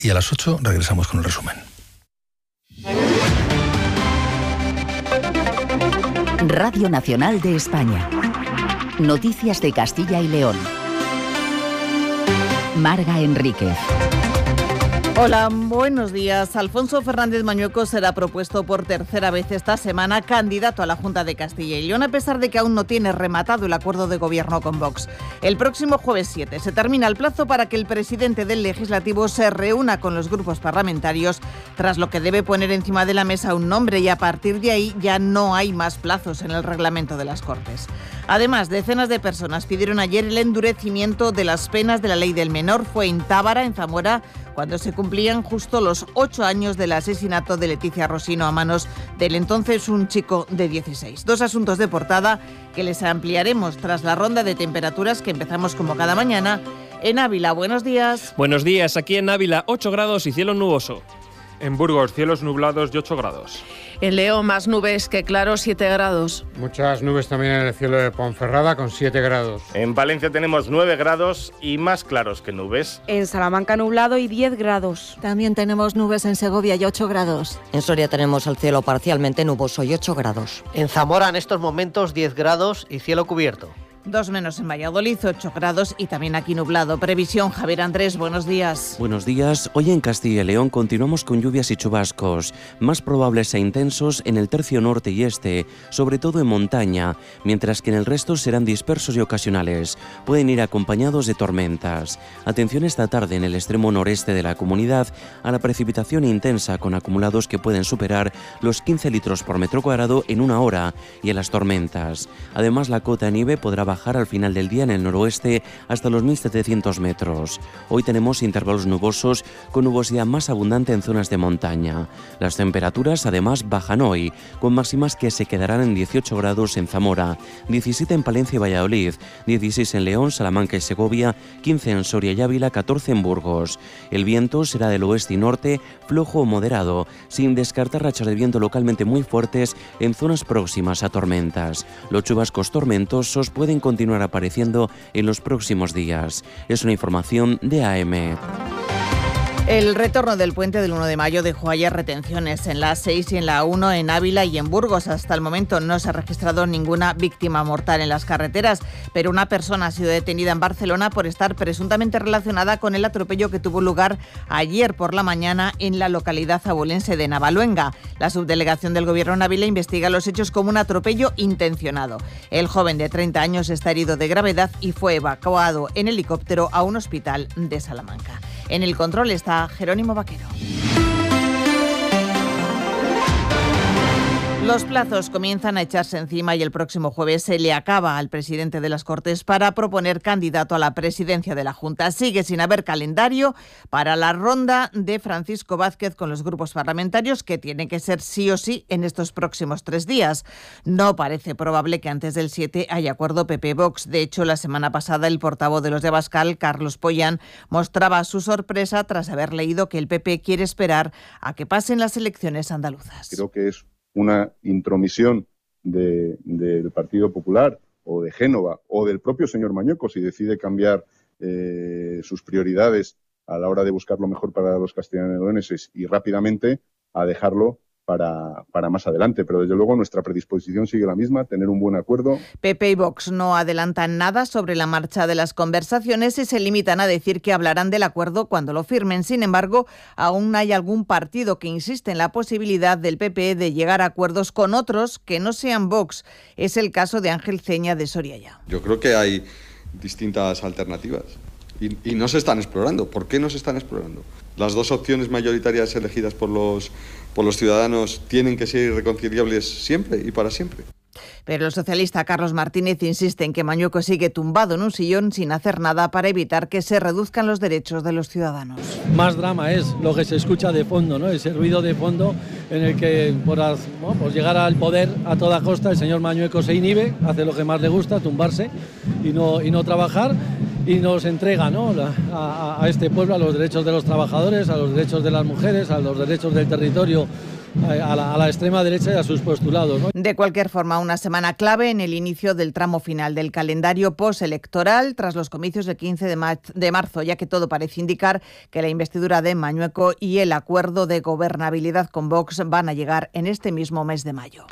Y a las 8 regresamos con el resumen. Radio Nacional de España. Noticias de Castilla y León. Marga Enríquez. Hola, buenos días. Alfonso Fernández Mañueco será propuesto por tercera vez esta semana candidato a la Junta de Castilla y León, a pesar de que aún no tiene rematado el acuerdo de gobierno con Vox. El próximo jueves 7 se termina el plazo para que el presidente del Legislativo se reúna con los grupos parlamentarios, tras lo que debe poner encima de la mesa un nombre, y a partir de ahí ya no hay más plazos en el reglamento de las Cortes. Además, decenas de personas pidieron ayer el endurecimiento de las penas de la ley del menor. Fue en Tábara, en Zamora, cuando se cumplían justo los 8 años del asesinato de Leticia Rosino a manos del entonces un chico de 16. Dos asuntos de portada que les ampliaremos tras la ronda de temperaturas que empezamos como cada mañana en Ávila. Buenos días. Buenos días, aquí en Ávila 8 grados y cielo nuboso. En Burgos, cielos nublados y 8 grados. En León, más nubes que claros, 7 grados. Muchas nubes también en el cielo de Ponferrada, con 7 grados. En Valencia tenemos 9 grados y más claros que nubes. En Salamanca nublado y 10 grados. También tenemos nubes en Segovia y 8 grados. En Soria tenemos el cielo parcialmente nuboso y 8 grados. En Zamora en estos momentos 10 grados y cielo cubierto. 2 menos en Valladolid, 8 grados y también aquí nublado. Previsión, Javier Andrés, buenos días. Buenos días. Hoy en Castilla y León continuamos con lluvias y chubascos, más probables e intensos en el tercio norte y este, sobre todo en montaña, mientras que en el resto serán dispersos y ocasionales. Pueden ir acompañados de tormentas. Atención esta tarde en el extremo noreste de la comunidad a la precipitación intensa con acumulados que pueden superar los 15 litros por metro cuadrado en una hora y a las tormentas. Además, la cota de nieve podrá bajar al final del día en el noroeste hasta los 1.700 metros. Hoy tenemos intervalos nubosos con nubosidad más abundante en zonas de montaña. Las temperaturas además bajan hoy, con máximas que se quedarán en 18 grados en Zamora, 17 en Palencia y Valladolid, 16 en León, Salamanca y Segovia, 15 en Soria y Ávila, 14 en Burgos. El viento será del oeste y norte, flojo o moderado, sin descartar rachas de viento localmente muy fuertes en zonas próximas a tormentas. Los chubascos tormentosos pueden continuar apareciendo en los próximos días. Es una información de AM. El retorno del puente del 1 de mayo dejó ayer retenciones en la A6 y en la A1 en Ávila y en Burgos. Hasta el momento no se ha registrado ninguna víctima mortal en las carreteras, pero una persona ha sido detenida en Barcelona por estar presuntamente relacionada con el atropello que tuvo lugar ayer por la mañana en la localidad abulense de Navaluenga. La subdelegación del Gobierno en Ávila investiga los hechos como un atropello intencionado. El joven de 30 años está herido de gravedad y fue evacuado en helicóptero a un hospital de Salamanca. En el control está Jerónimo Vaquero. Los plazos comienzan a echarse encima y el próximo jueves se le acaba al presidente de las Cortes para proponer candidato a la presidencia de la Junta. Sigue sin haber calendario para la ronda de Francisco Vázquez con los grupos parlamentarios, que tiene que ser sí o sí en estos próximos 3 días. No parece probable que antes del 7 haya acuerdo PP-Vox. De hecho, la semana pasada el portavoz de los de Abascal, Carlos Pollán, mostraba su sorpresa tras haber leído que el PP quiere esperar a que pasen las elecciones andaluzas. Creo que es una intromisión del Partido Popular o de Génova o del propio señor Mañueco si decide cambiar sus prioridades a la hora de buscar lo mejor para los castellanoleoneses y rápidamente a dejarlo para más adelante, pero desde luego nuestra predisposición sigue la misma, tener un buen acuerdo. PP y Vox no adelantan nada sobre la marcha de las conversaciones y se limitan a decir que hablarán del acuerdo cuando lo firmen. Sin embargo, aún hay algún partido que insiste en la posibilidad del PP de llegar a acuerdos con otros que no sean Vox. Es el caso de Ángel Ceña de Soria Ya. Yo creo que hay distintas alternativas y no se están explorando. ¿Por qué no se están explorando? Las dos opciones mayoritarias elegidas por los ciudadanos tienen que ser irreconciliables siempre y para siempre. Pero el socialista Carlos Martínez insiste en que Mañueco sigue tumbado en un sillón sin hacer nada para evitar que se reduzcan los derechos de los ciudadanos. Más drama es lo que se escucha de fondo, ¿no? Ese ruido de fondo en el que por llegar al poder a toda costa el señor Mañueco se inhibe, hace lo que más le gusta, tumbarse y no trabajar. Y nos entrega, ¿no?, a este pueblo, a los derechos de los trabajadores, a los derechos de las mujeres, a los derechos del territorio a la extrema derecha y a sus postulados, ¿no? De cualquier forma, una semana clave en el inicio del tramo final del calendario postelectoral tras los comicios del 15 de marzo, ya que todo parece indicar que la investidura de Mañueco y el acuerdo de gobernabilidad con Vox van a llegar en este mismo mes de mayo.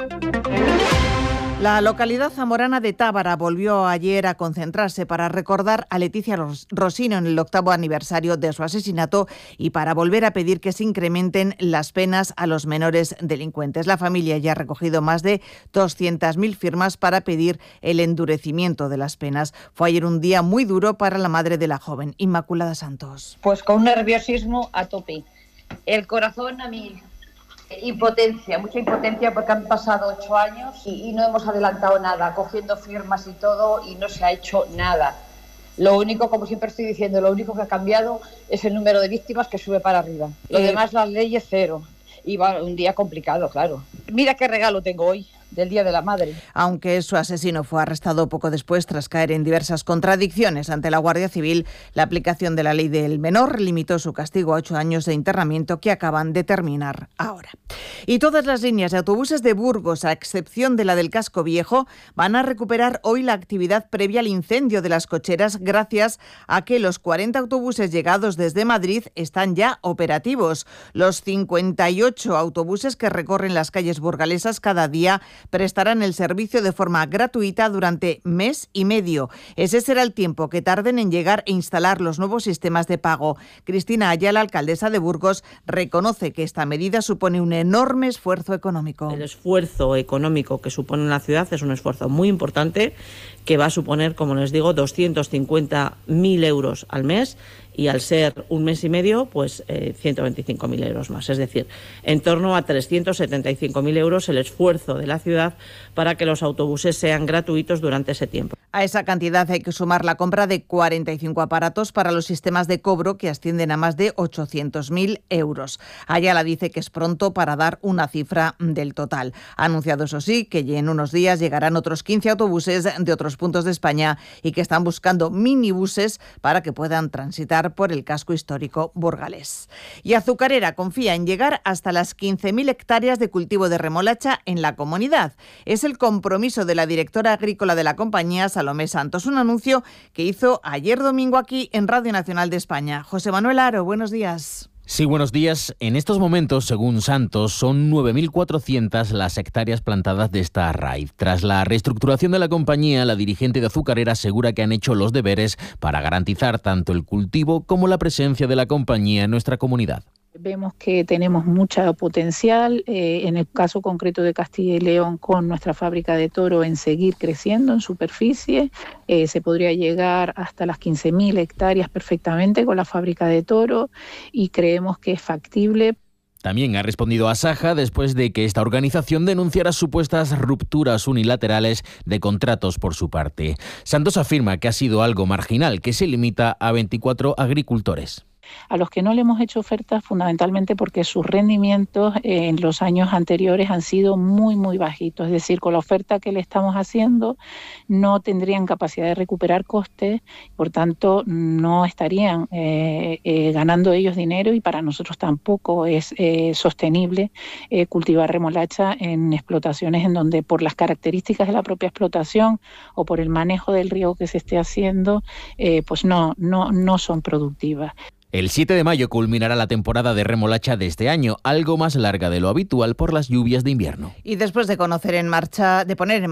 La localidad zamorana de Tábara volvió ayer a concentrarse para recordar a Leticia Rosino en el 8º aniversario de su asesinato y para volver a pedir que se incrementen las penas a los menores delincuentes. La familia ya ha recogido más de 200.000 firmas para pedir el endurecimiento de las penas. Fue ayer un día muy duro para la madre de la joven, Inmaculada Santos. Pues con un nerviosismo a tope, el corazón a 1000. Impotencia, mucha impotencia porque han pasado 8 años y no hemos adelantado nada, cogiendo firmas y todo y no se ha hecho nada. Lo único, como siempre estoy diciendo, lo único que ha cambiado es el número de víctimas que sube para arriba. Lo demás, las leyes cero. Y va un día complicado, claro. Mira qué regalo tengo hoy, del Día de la Madre. Aunque su asesino fue arrestado poco después tras caer en diversas contradicciones ante la Guardia Civil, la aplicación de la ley del menor limitó su castigo a 8 años de internamiento que acaban de terminar ahora. Y todas las líneas de autobuses de Burgos, a excepción de la del Casco Viejo, van a recuperar hoy la actividad previa al incendio de las cocheras gracias a que los 40 autobuses llegados desde Madrid están ya operativos. Los 58 autobuses que recorren las calles burgalesas cada día prestarán el servicio de forma gratuita durante mes y medio. Ese será el tiempo que tarden en llegar e instalar los nuevos sistemas de pago. Cristina Ayala, alcaldesa de Burgos, reconoce que esta medida supone un enorme esfuerzo económico. El esfuerzo económico que supone en la ciudad es un esfuerzo muy importante que va a suponer, como les digo, 250.000 euros al mes. Y al ser un mes y medio, pues 125.000 euros más. Es decir, en torno a 375.000 euros el esfuerzo de la ciudad para que los autobuses sean gratuitos durante ese tiempo. A esa cantidad hay que sumar la compra de 45 aparatos para los sistemas de cobro que ascienden a más de 800.000 euros. Ayala dice que es pronto para dar una cifra del total. Ha anunciado, eso sí, que en unos días llegarán otros 15 autobuses de otros puntos de España y que están buscando minibuses para que puedan transitar por el casco histórico burgalés. Y Azucarera confía en llegar hasta las 15.000 hectáreas de cultivo de remolacha en la comunidad. Es el compromiso de la directora agrícola de la compañía, Salomé Santos, un anuncio que hizo ayer domingo aquí en Radio Nacional de España. José Manuel Aro, buenos días. Sí, buenos días. En estos momentos, según Santos, son 9.400 las hectáreas plantadas de esta raíz. Tras la reestructuración de la compañía, la dirigente de Azucarera asegura que han hecho los deberes para garantizar tanto el cultivo como la presencia de la compañía en nuestra comunidad. Vemos que tenemos mucho potencial, en el caso concreto de Castilla y León, con nuestra fábrica de toro, en seguir creciendo en superficie. Se podría llegar hasta las 15.000 hectáreas perfectamente con la fábrica de toro y creemos que es factible. También ha respondido Asaja después de que esta organización denunciara supuestas rupturas unilaterales de contratos por su parte. Santos afirma que ha sido algo marginal, que se limita a 24 agricultores. A los que no le hemos hecho ofertas fundamentalmente porque sus rendimientos en los años anteriores han sido muy, muy bajitos. Es decir, con la oferta que le estamos haciendo no tendrían capacidad de recuperar costes, por tanto no estarían ganando ellos dinero y para nosotros tampoco es sostenible cultivar remolacha en explotaciones en donde por las características de la propia explotación o por el manejo del riego que se esté haciendo, pues no son productivas. El 7 de mayo culminará la temporada de remolacha de este año, algo más larga de lo habitual por las lluvias de invierno. Y después de poner en marcha,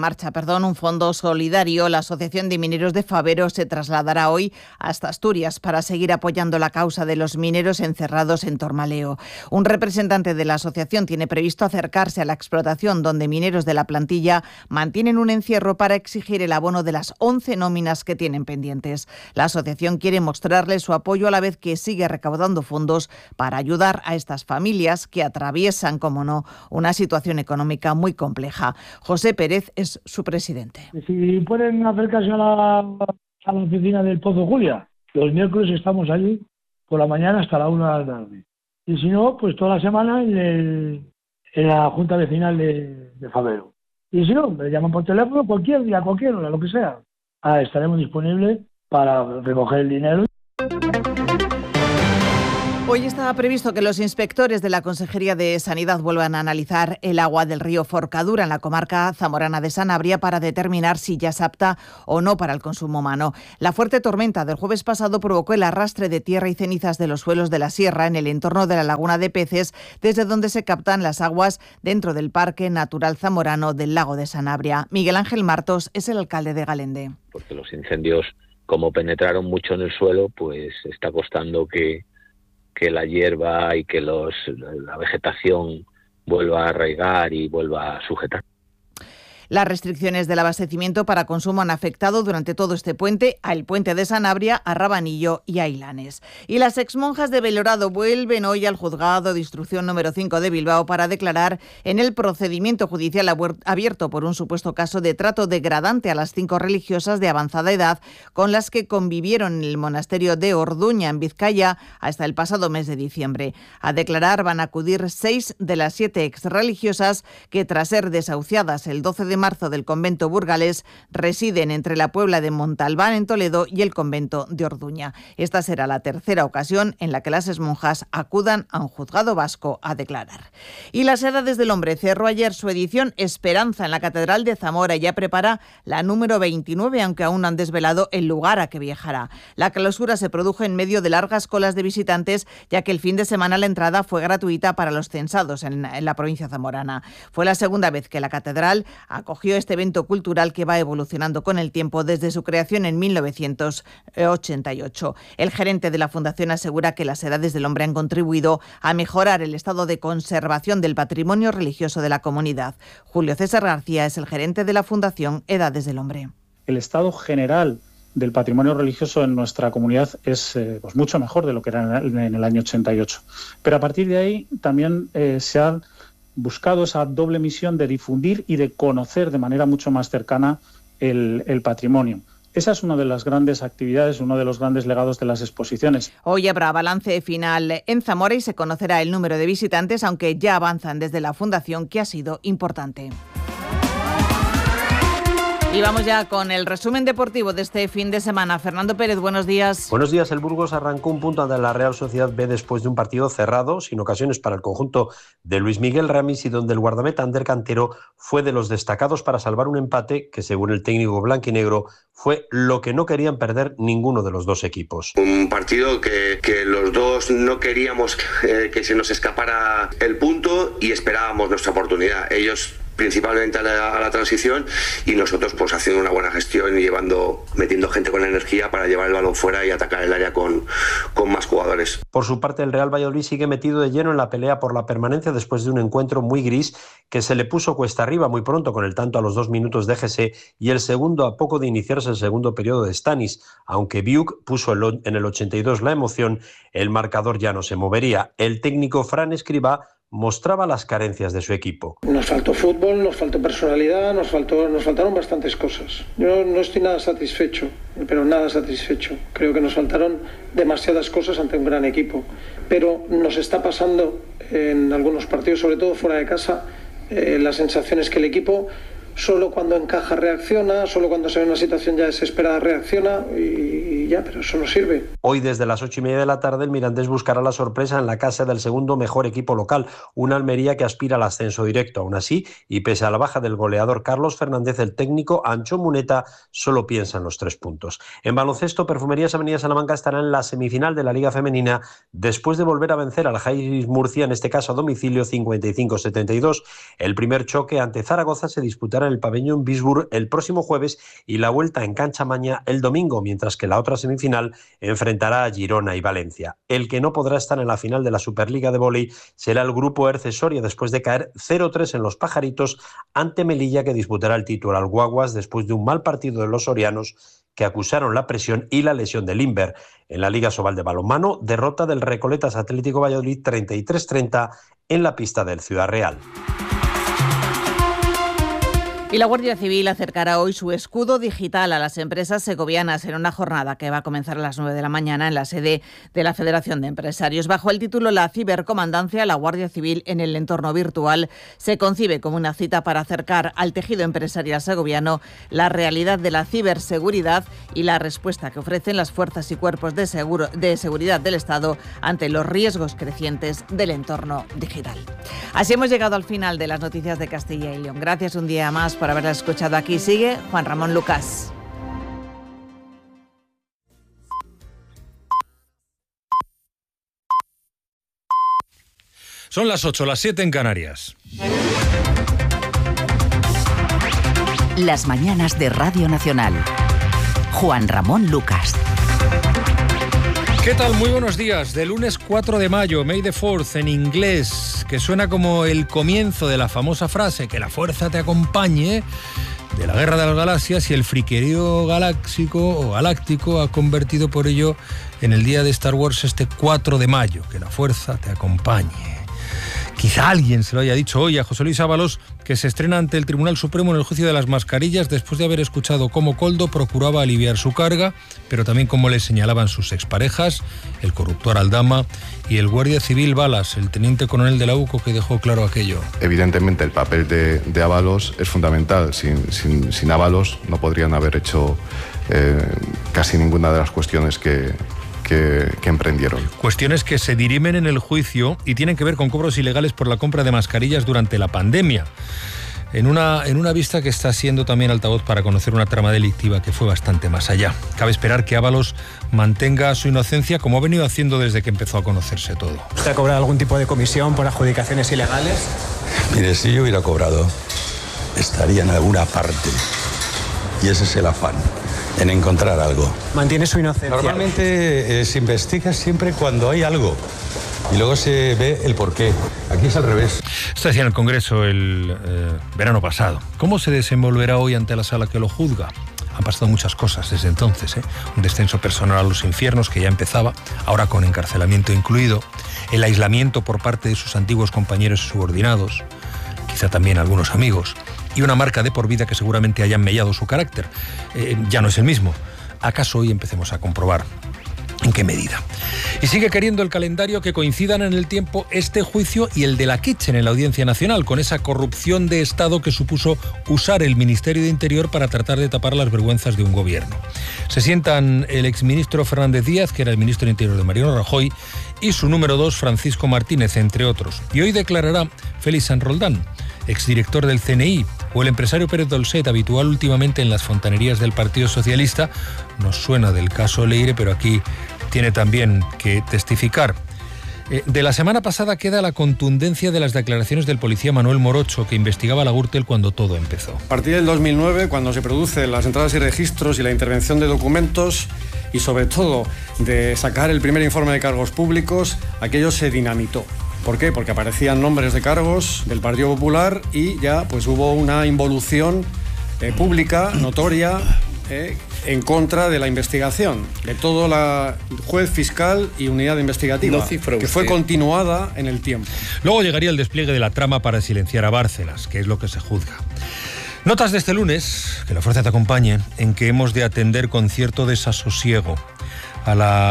un fondo solidario, la Asociación de Mineros de Fabero se trasladará hoy hasta Asturias para seguir apoyando la causa de los mineros encerrados en Tormaleo. Un representante de la asociación tiene previsto acercarse a la explotación donde mineros de la plantilla mantienen un encierro para exigir el abono de las 11 nóminas que tienen pendientes. La asociación quiere mostrarle su apoyo a la vez que sigue recaudando fondos para ayudar a estas familias que atraviesan, como no, una situación económica muy compleja. José Pérez es su presidente. Si pueden acercarse a la oficina del Pozo Julia, los miércoles estamos allí por la mañana hasta la 1 de la tarde. Y si no, pues toda la semana en la Junta Vecinal de Fabero. Y si no, me llaman por teléfono cualquier día, cualquier hora, lo que sea. Estaremos disponibles para recoger el dinero. Hoy estaba previsto que los inspectores de la Consejería de Sanidad vuelvan a analizar el agua del río Forcadura en la comarca zamorana de Sanabria para determinar si ya es apta o no para el consumo humano. La fuerte tormenta del jueves pasado provocó el arrastre de tierra y cenizas de los suelos de la sierra en el entorno de la Laguna de Peces, desde donde se captan las aguas dentro del Parque Natural Zamorano del Lago de Sanabria. Miguel Ángel Martos es el alcalde de Galende. Porque los incendios, como penetraron mucho en el suelo, pues está costando que la hierba y que la vegetación vuelva a arraigar y vuelva a sujetar. Las restricciones del abastecimiento para consumo han afectado durante todo este puente al puente de Sanabria, a Rabanillo y a Ailanes. Y las exmonjas de Belorado vuelven hoy al juzgado de instrucción número 5 de Bilbao para declarar en el procedimiento judicial abierto por un supuesto caso de trato degradante a las 5 religiosas de avanzada edad con las que convivieron en el monasterio de Orduña, en Vizcaya, hasta el pasado mes de diciembre. A declarar van a acudir 6 de las 7 exreligiosas que, tras ser desahuciadas el 12 de marzo del convento burgalés, residen entre la Puebla de Montalbán en Toledo y el convento de Orduña. Esta será la tercera ocasión en la que las exmonjas acudan a un juzgado vasco a declarar. Y las Edades del Hombre cerró ayer su edición Esperanza en la Catedral de Zamora y ya prepara la número 29, aunque aún no han desvelado el lugar a que viajará. La clausura se produjo en medio de largas colas de visitantes, ya que el fin de semana la entrada fue gratuita para los censados en la provincia zamorana. Fue la segunda vez que la catedral acogió este evento cultural que va evolucionando con el tiempo desde su creación en 1988. El gerente de la Fundación asegura que las Edades del Hombre han contribuido a mejorar el estado de conservación del patrimonio religioso de la comunidad. Julio César García es el gerente de la Fundación Edades del Hombre. El estado general del patrimonio religioso en nuestra comunidad es pues mucho mejor de lo que era en el año 88. Pero a partir de ahí también se ha buscado esa doble misión de difundir y de conocer de manera mucho más cercana el patrimonio. Esa es una de las grandes actividades, uno de los grandes legados de las exposiciones. Hoy habrá balance final en Zamora y se conocerá el número de visitantes, aunque ya avanzan desde la Fundación, que ha sido importante. Y vamos ya con el resumen deportivo de este fin de semana. Fernando Pérez, buenos días. Buenos días. El Burgos arrancó un punto ante la Real Sociedad B después de un partido cerrado, sin ocasiones para el conjunto de Luis Miguel Ramis, y donde el guardameta Ander Cantero fue de los destacados para salvar un empate que, según el técnico blanquinegro, fue lo que no querían perder ninguno de los dos equipos. Un partido que los dos no queríamos que se nos escapara el punto y esperábamos nuestra oportunidad. Ellos principalmente a la transición y nosotros pues haciendo una buena gestión y metiendo gente con energía para llevar el balón fuera y atacar el área con más jugadores. Por su parte, el Real Valladolid sigue metido de lleno en la pelea por la permanencia después de un encuentro muy gris que se le puso cuesta arriba muy pronto con el tanto a los 2 minutos de Gese y el segundo a poco de iniciarse el segundo periodo de Stanis. Aunque Biuk puso en el 82 la emoción, el marcador ya no se movería. El técnico Fran Escribá mostraba las carencias de su equipo. Nos faltó fútbol, nos faltó personalidad, nos faltaron bastantes cosas. Yo no estoy nada satisfecho, pero nada satisfecho. Creo que nos faltaron demasiadas cosas ante un gran equipo. Pero nos está pasando en algunos partidos, sobre todo fuera de casa, la sensación es que el equipo solo cuando encaja reacciona, solo cuando se ve una situación ya desesperada reacciona y ya, pero eso no sirve. Hoy desde las 8:30 de la tarde el Mirandés buscará la sorpresa en la casa del segundo mejor equipo local, una Almería que aspira al ascenso directo. Aún así, y pese a la baja del goleador Carlos Fernández, el técnico Ancho Muneta solo piensa en los 3 puntos. En baloncesto, Perfumerías Avenida Salamanca estará en la semifinal de la Liga Femenina después de volver a vencer al Jairis Murcia, en este caso a domicilio 55-72. El primer choque ante Zaragoza se disputará en el pabellón Bisburg el próximo jueves y la vuelta en Cancha Maña el domingo, mientras que la otra semifinal enfrentará a Girona y Valencia. El que no podrá estar en la final de la Superliga de vóley será el grupo Erce Soria, después de caer 0-3 en los Pajaritos ante Melilla, que disputará el título al Guaguas después de un mal partido de los sorianos que acusaron la presión y la lesión de Limber. En la Liga Sobal de balonmano, derrota del Recoletas Atlético Valladolid 33-30 en la pista del Ciudad Real. Y la Guardia Civil acercará hoy su escudo digital a las empresas segovianas en una jornada que va a comenzar a las 9 de la mañana en la sede de la Federación de Empresarios. Bajo el título La cibercomandancia, la Guardia Civil en el entorno virtual se concibe como una cita para acercar al tejido empresarial segoviano la realidad de la ciberseguridad y la respuesta que ofrecen las fuerzas y cuerpos de seguridad del Estado ante los riesgos crecientes del entorno digital. Así hemos llegado al final de las noticias de Castilla y León. Gracias un día más por haberla escuchado. Aquí sigue Juan Ramón Lucas. Son las 8, las 7 en Canarias. Las mañanas de Radio Nacional. Juan Ramón Lucas. ¿Qué tal? Muy buenos días. De lunes 4 de mayo, May the 4th, en inglés, que suena como el comienzo de la famosa frase que la fuerza te acompañe, de la Guerra de las Galaxias, y el friquerío galáctico ha convertido por ello en el día de Star Wars este 4 de mayo, que la fuerza te acompañe. Quizá alguien se lo haya dicho hoy a José Luis Ábalos, que se estrena ante el Tribunal Supremo en el juicio de las mascarillas después de haber escuchado cómo Koldo procuraba aliviar su carga, pero también cómo le señalaban sus exparejas, el corruptor Aldama y el guardia civil Balas, el teniente coronel de la UCO, que dejó claro aquello. Evidentemente el papel de Ábalos es fundamental. Sin Ábalos no podrían haber hecho casi ninguna de las cuestiones que emprendieron. Cuestiones que se dirimen en el juicio y tienen que ver con cobros ilegales por la compra de mascarillas durante la pandemia. En una vista que está siendo también altavoz para conocer una trama delictiva que fue bastante más allá. Cabe esperar que Ábalos mantenga su inocencia, como ha venido haciendo desde que empezó a conocerse todo. ¿Usted ha cobrado algún tipo de comisión por adjudicaciones ilegales? Mire, si yo hubiera cobrado, estaría en alguna parte. Y ese es el afán, en encontrar algo. ¿Mantiene su inocencia? Normalmente se investiga siempre cuando hay algo y luego se ve el porqué. Aquí es al revés. Esto decía en el Congreso el verano pasado. ¿Cómo se desenvolverá hoy ante la sala que lo juzga? Han pasado muchas cosas desde entonces, un descenso personal a los infiernos que ya empezaba, ahora con encarcelamiento incluido, el aislamiento por parte de sus antiguos compañeros y subordinados, quizá también algunos amigos, y una marca de por vida que seguramente hayan mellado su carácter. Ya no es el mismo. ¿Acaso hoy empecemos a comprobar en qué medida? Y sigue queriendo el calendario que coincidan en el tiempo este juicio y el de la Kitchen en la Audiencia Nacional, con esa corrupción de Estado que supuso usar el Ministerio de Interior para tratar de tapar las vergüenzas de un gobierno. Se sientan el exministro Fernández Díaz, que era el ministro de Interior de Mariano Rajoy, y su número 2, Francisco Martínez, entre otros. Y hoy declarará Félix San Roldán, exdirector del CNI, o el empresario Pérez Dolcet, habitual últimamente en las fontanerías del Partido Socialista. Nos suena del caso Leire, pero aquí tiene también que testificar. De la semana pasada queda la contundencia de las declaraciones del policía Manuel Morocho, que investigaba a la Gürtel cuando todo empezó. A partir del 2009, cuando se producen las entradas y registros y la intervención de documentos, y sobre todo de sacar el primer informe de cargos públicos, aquello se dinamitó. ¿Por qué? Porque aparecían nombres de cargos del Partido Popular y ya pues hubo una involución pública, notoria, en contra de la investigación, de todo la juez fiscal y unidad investigativa, que fue continuada en el tiempo. Luego llegaría el despliegue de la trama para silenciar a Bárcenas, que es lo que se juzga. Notas de este lunes, que la fuerza te acompañe, en que hemos de atender con cierto desasosiego a la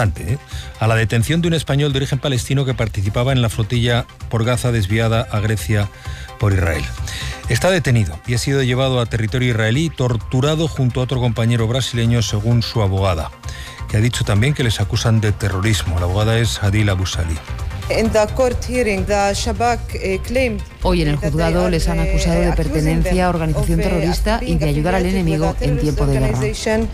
detención de un español de origen palestino que participaba en la flotilla por Gaza desviada a Grecia por Israel. Está detenido y ha sido llevado a territorio israelí, torturado junto a otro compañero brasileño, según su abogada, que ha dicho también que les acusan de terrorismo. La abogada es Adil Abu Salih. Hoy en el juzgado les han acusado de pertenencia a organización terrorista y de ayudar al enemigo en tiempo de guerra.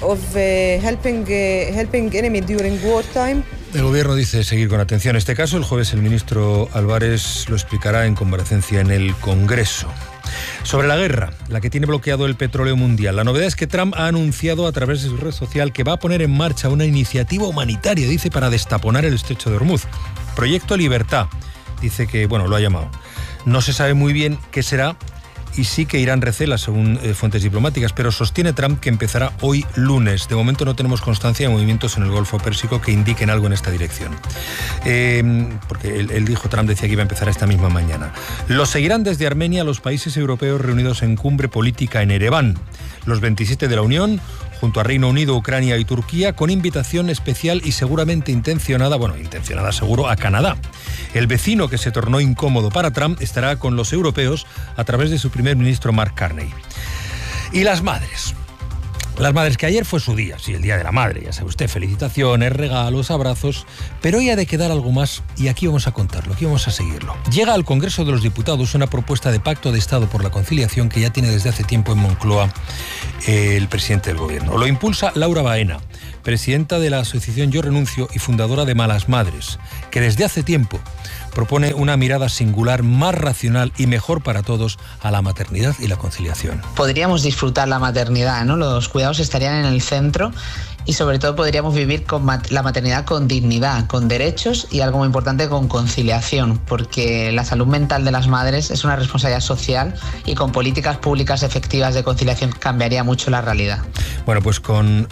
El gobierno dice seguir con atención este caso. El jueves el ministro Álvarez lo explicará en comparecencia en el Congreso. Sobre la guerra, la que tiene bloqueado el petróleo mundial. La novedad es que Trump ha anunciado a través de su red social que va a poner en marcha una iniciativa humanitaria, dice, para destaponar el estrecho de Hormuz. Proyecto Libertad, dice que, lo ha llamado. No se sabe muy bien qué será y sí que Irán recela, según fuentes diplomáticas, pero sostiene Trump que empezará hoy lunes. De momento no tenemos constancia de movimientos en el Golfo Pérsico que indiquen algo en esta dirección. Porque Trump decía que iba a empezar esta misma mañana. Lo seguirán desde Armenia los países europeos reunidos en cumbre política en Ereván. Los 27 de la Unión, junto a Reino Unido, Ucrania y Turquía, con invitación especial y seguramente intencionada seguro, a Canadá. El vecino que se tornó incómodo para Trump estará con los europeos a través de su primer ministro Mark Carney. Y las madres. Las madres, que ayer fue su día, sí, el Día de la Madre, ya sabe usted, felicitaciones, regalos, abrazos, pero hoy ha de quedar algo más y aquí vamos a contarlo, aquí vamos a seguirlo. Llega al Congreso de los Diputados una propuesta de pacto de Estado por la conciliación que ya tiene desde hace tiempo en Moncloa el presidente del Gobierno. Lo impulsa Laura Baena, presidenta de la asociación Yo Renuncio y fundadora de Malas Madres, que desde hace tiempo propone una mirada singular, más racional y mejor para todos a la maternidad y la conciliación. Podríamos disfrutar la maternidad, ¿no? Los cuidados estarían en el centro y sobre todo podríamos vivir con la maternidad con dignidad, con derechos y algo muy importante, con conciliación, porque la salud mental de las madres es una responsabilidad social y con políticas públicas efectivas de conciliación cambiaría mucho la realidad. Bueno, pues con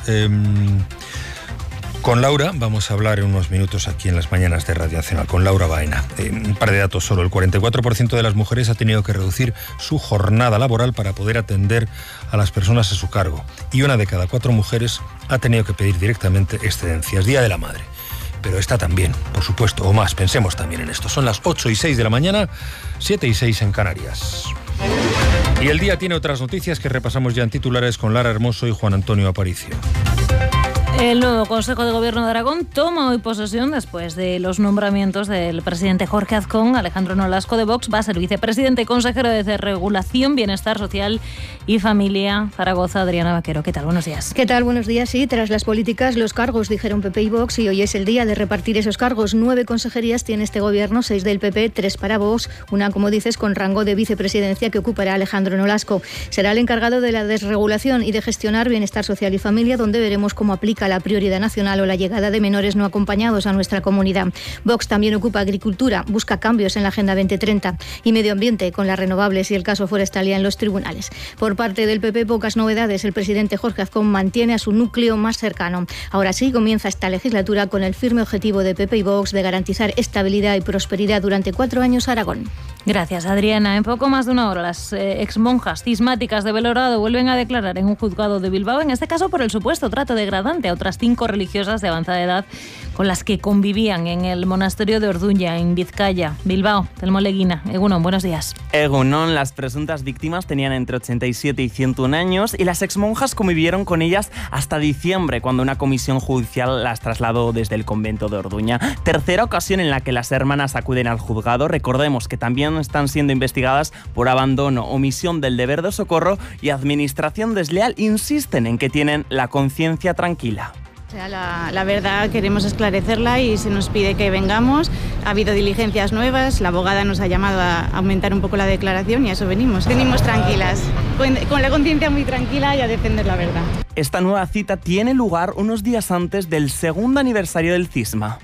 Laura vamos a hablar en unos minutos aquí en las mañanas de Radio Nacional, con Laura Baena. Un par de datos solo. El 44% de las mujeres ha tenido que reducir su jornada laboral para poder atender a las personas a su cargo. Y 1 de cada 4 mujeres ha tenido que pedir directamente excedencias. Día de la Madre. Pero está también, por supuesto, o más. Pensemos también en esto. Son las 8:06 de la mañana, 7:06 en Canarias. Y el día tiene otras noticias que repasamos ya en titulares con Lara Hermoso y Juan Antonio Aparicio. El nuevo Consejo de Gobierno de Aragón toma hoy posesión después de los nombramientos del presidente Jorge Azcón. Alejandro Nolasco, de Vox, va a ser vicepresidente y consejero de Regulación, Bienestar Social y Familia. Zaragoza, Adriana Vaquero. ¿Qué tal? Buenos días. ¿Qué tal? Buenos días. Sí, tras las políticas, los cargos, dijeron PP y Vox, y hoy es el día de repartir esos cargos. 9 consejerías tiene este gobierno, 6 del PP, 3 para Vox, una, como dices, con rango de vicepresidencia que ocupará Alejandro Nolasco. Será el encargado de la desregulación y de gestionar Bienestar Social y Familia, donde veremos cómo aplica la prioridad nacional o la llegada de menores no acompañados a nuestra comunidad. Vox también ocupa Agricultura, busca cambios en la Agenda 2030 y Medio Ambiente, con las renovables y el caso forestal ya en los tribunales. Por parte del PP, pocas novedades. El presidente Jorge Azcón mantiene a su núcleo más cercano. Ahora sí, comienza esta legislatura con el firme objetivo de PP y Vox de garantizar estabilidad y prosperidad durante 4 años a Aragón. Gracias, Adriana. En poco más de una hora, las exmonjas cismáticas de Belorado vuelven a declarar en un juzgado de Bilbao, en este caso por el supuesto trato degradante a otras 5 religiosas de avanzada edad con las que convivían en el monasterio de Orduña, en Vizcaya. Bilbao, Telmo Leguina. Egunon, buenos días. Egunon, las presuntas víctimas tenían entre 87 y 101 años y las exmonjas convivieron con ellas hasta diciembre, cuando una comisión judicial las trasladó desde el convento de Orduña. Tercera ocasión en la que las hermanas acuden al juzgado. Recordemos que también están siendo investigadas por abandono, omisión del deber de socorro y administración desleal. Insisten en que tienen la conciencia tranquila. O sea, la verdad queremos esclarecerla y se nos pide que vengamos. Ha habido diligencias nuevas, la abogada nos ha llamado a aumentar un poco la declaración y a eso venimos. Venimos tranquilas, con la conciencia muy tranquila y a defender la verdad. Esta nueva cita tiene lugar unos días antes del 2º aniversario del cisma.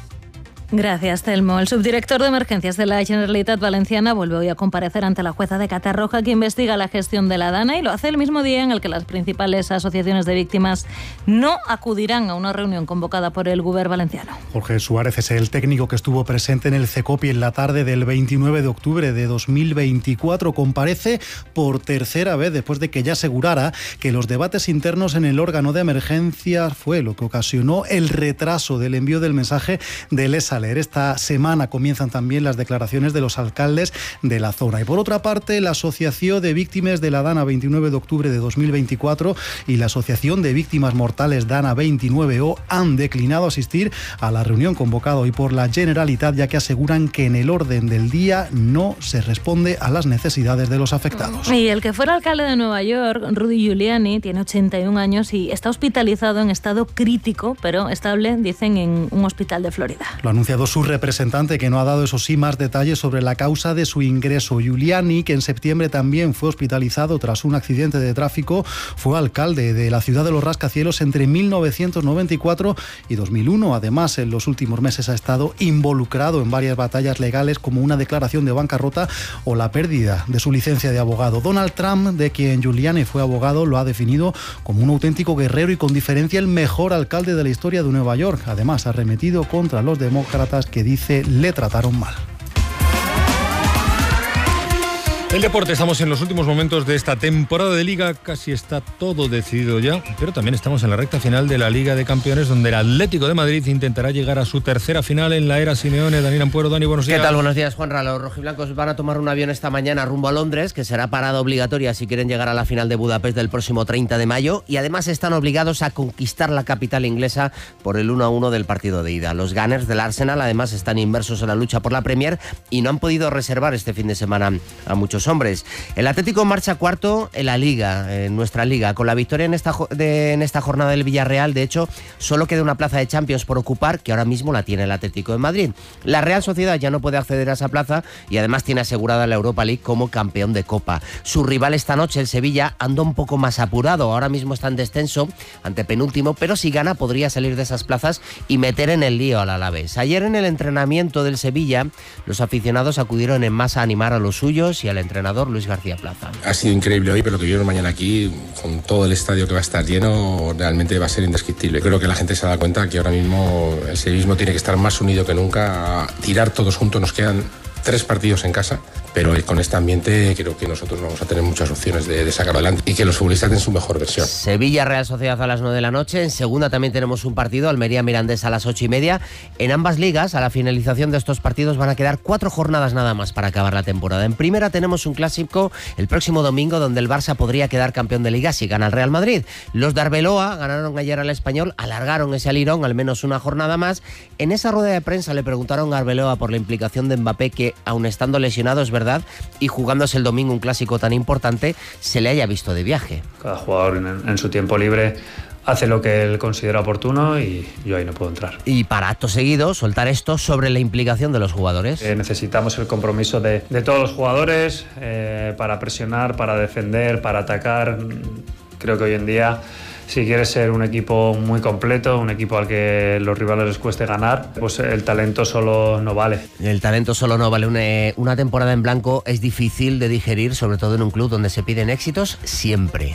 Gracias, Telmo. El subdirector de Emergencias de la Generalitat Valenciana vuelve hoy a comparecer ante la jueza de Catarroja, que investiga la gestión de la Dana, y lo hace el mismo día en el que las principales asociaciones de víctimas no acudirán a una reunión convocada por el Govern valenciano. Jorge Suárez es el técnico que estuvo presente en el CECOPI en la tarde del 29 de octubre de 2024. Comparece por tercera vez después de que ya asegurara que los debates internos en el órgano de emergencias fue lo que ocasionó el retraso del envío del mensaje del ESA. Esta semana comienzan también las declaraciones de los alcaldes de la zona. Y por otra parte, la Asociación de Víctimas de la Dana 29 de octubre de 2024 y la Asociación de Víctimas Mortales Dana 29O han declinado asistir a la reunión convocada hoy por la Generalitat, ya que aseguran que en el orden del día no se responde a las necesidades de los afectados. Y el que fuera alcalde de Nueva York, Rudy Giuliani, tiene 81 años y está hospitalizado en estado crítico, pero estable, dicen, en un hospital de Florida. Lo anuncia denunciado su representante, que no ha dado, eso sí, más detalles sobre la causa de su ingreso. Giuliani, que en septiembre también fue hospitalizado tras un accidente de tráfico, fue alcalde de la ciudad de los rascacielos entre 1994 y 2001. Además, en los últimos meses ha estado involucrado en varias batallas legales, como una declaración de bancarrota o la pérdida de su licencia de abogado. Donald Trump, de quien Giuliani fue abogado, lo ha definido como un auténtico guerrero y con diferencia el mejor alcalde de la historia de Nueva York. Además, ha arremetido contra los demócratas, que dice le trataron mal. El deporte, estamos en los últimos momentos de esta temporada de Liga, casi está todo decidido ya, pero también estamos en la recta final de la Liga de Campeones, donde el Atlético de Madrid intentará llegar a su tercera final en la era Simeone. Daniel Ampuero. Dani, buenos días. ¿Qué tal? Buenos días, Juanra. Los rojiblancos van a tomar un avión esta mañana rumbo a Londres, que será parada obligatoria si quieren llegar a la final de Budapest del próximo 30 de mayo, y además están obligados a conquistar la capital inglesa por el 1-1 del partido de ida. Los Gunners del Arsenal además están inmersos en la lucha por la Premier y no han podido reservar este fin de semana a muchos hombres. El Atlético marcha cuarto en la Liga, en nuestra Liga, con la victoria en esta jornada del Villarreal. De hecho, solo queda una plaza de Champions por ocupar, que ahora mismo la tiene el Atlético de Madrid. La Real Sociedad ya no puede acceder a esa plaza y además tiene asegurada la Europa League como campeón de Copa. Su rival esta noche, el Sevilla, anda un poco más apurado. Ahora mismo está en descenso, antepenúltimo, pero si gana podría salir de esas plazas y meter en el lío al Alavés. Ayer en el entrenamiento del Sevilla, los aficionados acudieron en masa a animar a los suyos y al entrenador Luis García Plaza. Ha sido increíble hoy, pero lo que vieron mañana aquí, con todo el estadio que va a estar lleno, realmente va a ser indescriptible. Creo que la gente se da cuenta que ahora mismo el sevillismo tiene que estar más unido que nunca, a tirar todos juntos. Nos quedan 3 partidos en casa, pero con este ambiente creo que nosotros vamos a tener muchas opciones de sacarlo adelante y que los futbolistas den su mejor versión. Sevilla Real Sociedad a las 9 de la noche. En segunda también tenemos un partido, Almería Mirandés a las 8:30. En ambas ligas, a la finalización de estos partidos van a quedar 4 jornadas nada más para acabar la temporada. En primera tenemos un clásico el próximo domingo, donde el Barça podría quedar campeón de Liga si gana el Real Madrid. Los de Arbeloa ganaron ayer al Español, alargaron ese alirón al menos una jornada más. En esa rueda de prensa le preguntaron a Arbeloa por la implicación de Mbappé, que aun estando lesionado, es verdad, y jugándose el domingo un clásico tan importante, se le haya visto de viaje. Cada jugador en su tiempo libre hace lo que él considera oportuno y yo ahí no puedo entrar. Y para acto seguido, soltar esto sobre la implicación de los jugadores. Necesitamos el compromiso de todos los jugadores para presionar, para defender, para atacar. Creo que hoy en día, si quieres ser un equipo muy completo, un equipo al que los rivales les cueste ganar, pues el talento solo no vale. El talento solo no vale. Una temporada en blanco es difícil de digerir, sobre todo en un club donde se piden éxitos siempre.